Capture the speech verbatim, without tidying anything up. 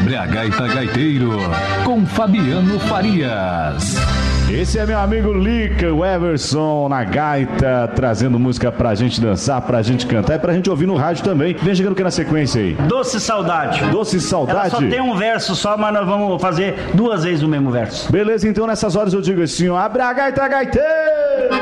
Abre a Gaita Gaiteiro, com Fabiano Farias. Esse é meu amigo Lica, o Everson, na gaita, trazendo música pra gente dançar, pra gente cantar e pra gente ouvir no rádio também. Vem chegando aqui na sequência aí. Doce Saudade. Doce Saudade. Ela só tem um verso só, mas nós vamos fazer duas vezes o mesmo verso. Beleza, então nessas horas eu digo assim, ó, abre a gaita gaiteiro.